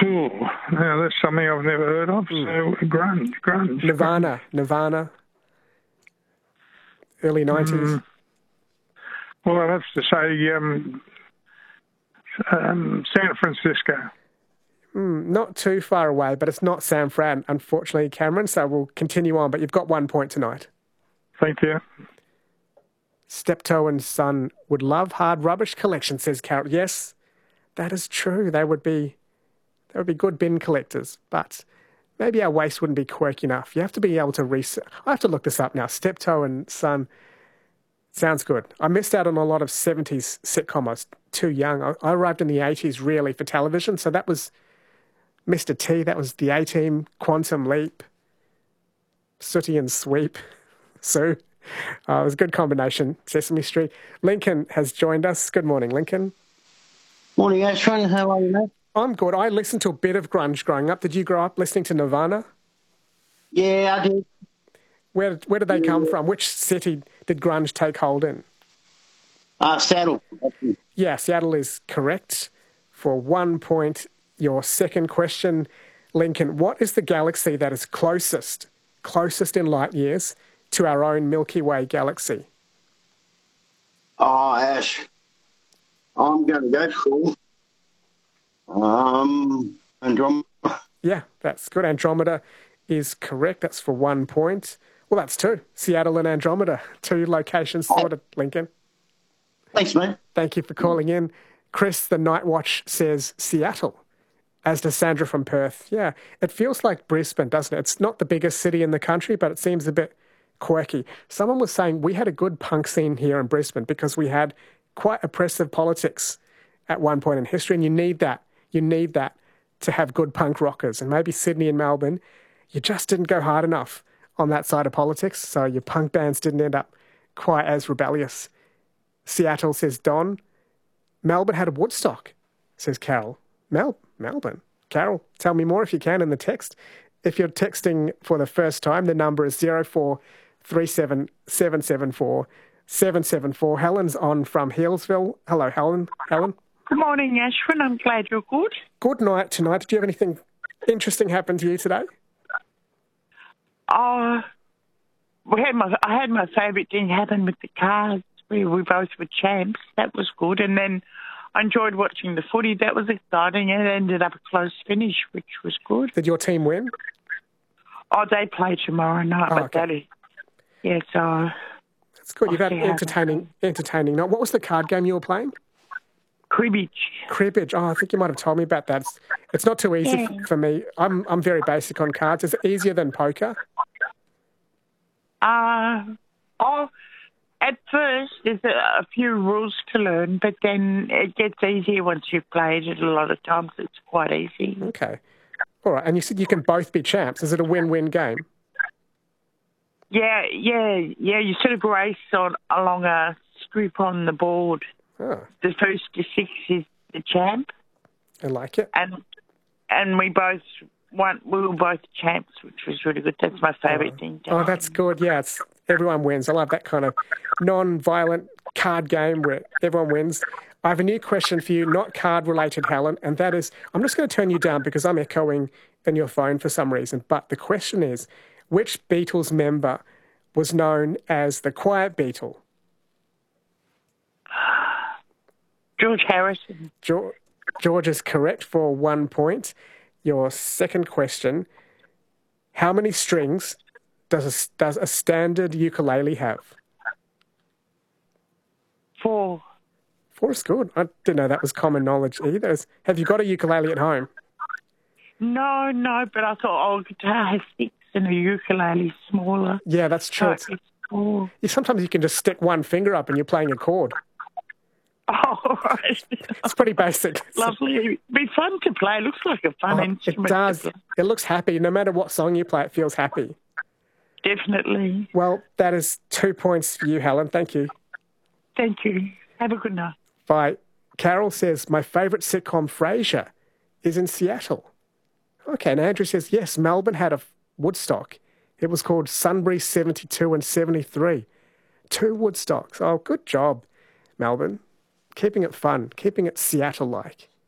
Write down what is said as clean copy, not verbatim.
Cool. Now, that's something I've never heard of. So, grunge. Nirvana. Early 90s. Well, I'll have to say San Francisco. Not too far away, but it's not San Fran, unfortunately, Cameron, so we'll continue on, but you've got 1 point tonight. Thank you. Steptoe and Son would love Hard Rubbish collection, says Carol. Yes, that is true. They would be good bin collectors, but maybe our waste wouldn't be quirky enough. You have to be able to research. I have to look this up now. Steptoe and Son sounds good. I missed out on a lot of 70s sitcom. I was too young. I arrived in the 80s really for television, so that was Mr. T, that was the A-Team, Quantum Leap, Sooty and Sweep, Sue. It was a good combination, Sesame Street. Lincoln has joined us. Good morning, Lincoln. Morning, Ashwin. How are you, mate? I'm good. I listened to a bit of grunge growing up. Did you grow up listening to Nirvana? Yeah, I did. Where did they come from? Which city did grunge take hold in? Seattle. Yeah, Seattle is correct. For 1 point, your second question, Lincoln, what is the galaxy that is closest in light years to our own Milky Way galaxy? Oh, Ash, I'm going to go for Andromeda. Yeah, that's good. Andromeda is correct. That's for 1 point. Well, that's two. Seattle and Andromeda. Two locations sorted, Lincoln. Thanks, mate. Thank you for calling in. Chris, the Night Watch, says Seattle, as does Sandra from Perth. Yeah, it feels like Brisbane, doesn't it? It's not the biggest city in the country, but it seems a bit quirky. Someone was saying we had a good punk scene here in Brisbane because we had quite oppressive politics at one point in history, and you need that. You need that to have good punk rockers. And maybe Sydney and Melbourne, you just didn't go hard enough on that side of politics, so your punk bands didn't end up quite as rebellious. Seattle, says Don. Melbourne had a Woodstock, says Carol. Melbourne. Carol, tell me more if you can in the text. If you're texting for the first time, the number is 0437 774 774. Helen's on from Healesville. Hello, Helen. Good morning, Ashwin. I'm glad you're good. Good night tonight. Did you have anything interesting happen to you today? I had my favourite thing happen with the cars. We both were champs. That was good. And then I enjoyed watching the footy. That was exciting. It ended up a close finish, which was good. Did your team win? Oh, they play tomorrow night. Okay. So... That's good. You've had an entertaining night. What was the card game you were playing? Cribbage. Oh, I think you might have told me about that. It's not too easy for me. I'm very basic on cards. Is it easier than poker? At first, there's a few rules to learn, but then it gets easier once you've played it. A lot of times it's quite easy. Okay. All right. And you said you can both be champs. Is it a win-win game? Yeah. You sort of race along a strip on the board. Oh. The first to six is the champ. I like it. And we were both champs, which was really good. That's my favourite thing. Oh, that's good. Yeah, everyone wins. I love that kind of non-violent card game where everyone wins. I have a new question for you, not card-related, Helen, and that is, I'm just going to turn you down because I'm echoing in your phone for some reason, but the question is, which Beatles member was known as the Quiet Beatle? George Harrison. George is correct for 1 point. Your second question, how many strings does a standard ukulele have? 4. 4 is good. I didn't know that was common knowledge either. Have you got a ukulele at home? No, but I thought, guitar has 6 and a ukulele smaller. Yeah, that's true. So it's 4. Sometimes you can just stick one finger up and you're playing a chord. Oh, right. It's pretty basic. Lovely. It'd be fun to play. It looks like a fun instrument. It does. It looks happy. No matter what song you play, it feels happy. Definitely. Well, that is 2 points for you, Helen. Thank you. Thank you. Have a good night. Bye. Carol says, my favourite sitcom, Frasier, is in Seattle. Okay, and Andrew says, yes, Melbourne had a Woodstock. It was called Sunbury 72 and 73. 2 Woodstocks. Oh, good job, Melbourne. Keeping it fun, keeping it Seattle-like.